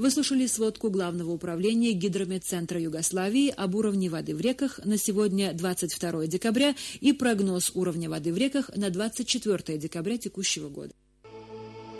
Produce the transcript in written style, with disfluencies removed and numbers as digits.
Выслушали сводку Главного управления Гидрометцентра Югославии об уровне воды в реках на сегодня, 22 декабря, и прогноз уровня воды в реках на 24 декабря текущего года.